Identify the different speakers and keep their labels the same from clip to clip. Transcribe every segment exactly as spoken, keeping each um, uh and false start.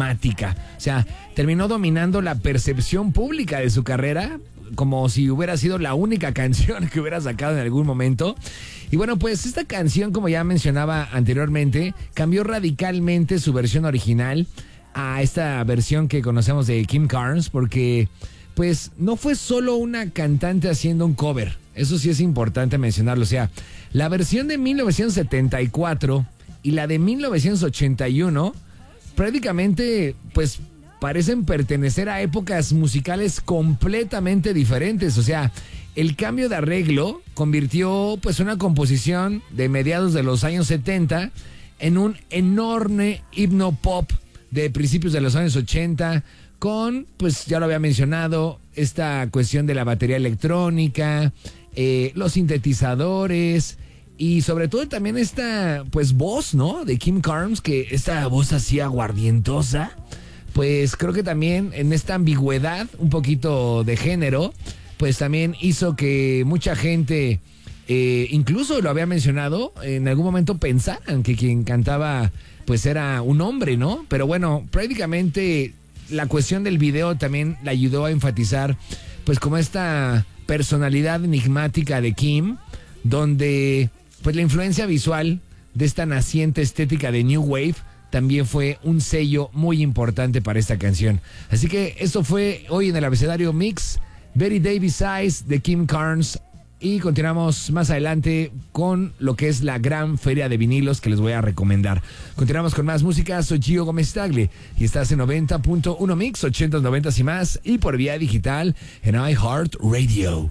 Speaker 1: enigmática. O sea, terminó dominando la percepción pública de su carrera, como si hubiera sido la única canción que hubiera sacado en algún momento. Y bueno, pues esta canción, como ya mencionaba anteriormente, cambió radicalmente su versión original a esta versión que conocemos de Kim Carnes, porque pues no fue solo una cantante haciendo un cover. Eso sí es importante mencionarlo. O sea, la versión de mil novecientos setenta y cuatro y la de mil novecientos ochenta y uno prácticamente pues parecen pertenecer a épocas musicales completamente diferentes. O sea, el cambio de arreglo convirtió pues una composición de mediados de los años setenta en un enorme himno pop de principios de los años ochenta, con, pues ya lo había mencionado, esta cuestión de la batería electrónica, eh, los sintetizadores y sobre todo también esta pues voz, ¿no? De Kim Carnes, que esta voz así aguardientosa, pues creo que también en esta ambigüedad un poquito de género, pues también hizo que mucha gente, eh, incluso lo había mencionado, en algún momento pensaran que quien cantaba pues era un hombre, ¿no? Pero bueno, prácticamente la cuestión del video también le ayudó a enfatizar pues como esta personalidad enigmática de Kim, donde pues la influencia visual de esta naciente estética de New Wave también fue un sello muy importante para esta canción. Así que esto fue hoy en el Abecedario Mix, Betty Davis Eyes de Kim Carnes. Y continuamos más adelante con lo que es la gran feria de vinilos que les voy a recomendar. Continuamos con más música. Soy Gio Gómez Tagle y estás en noventa punto uno Mix, ochentas, noventas y más, y por vía digital en iHeartRadio.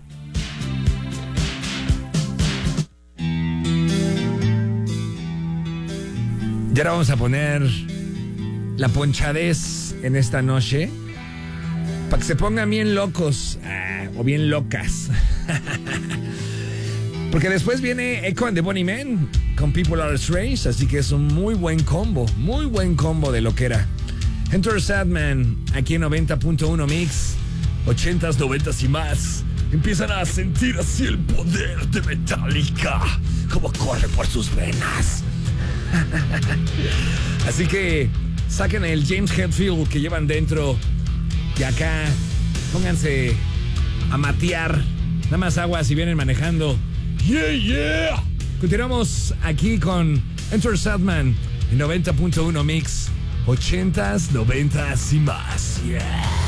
Speaker 1: Y ahora vamos a poner la ponchadez en esta noche para que se pongan bien locos ah, o bien locas. Porque después viene Echo and the Bunnymen con People Are Strange, así que es un muy buen combo, muy buen combo de lo que era. Enter Sadman, aquí en noventa punto uno Mix, ochentas, noventas y más. Empiezan a sentir así el poder de Metallica, como corre por sus venas. Así que saquen el James Hetfield que llevan dentro y acá pónganse a matear. Nada más agua si vienen manejando. Yeah, yeah. Continuamos aquí con Enter Sadman en noventa punto uno Mix, ochentas, noventas y más. Yeah.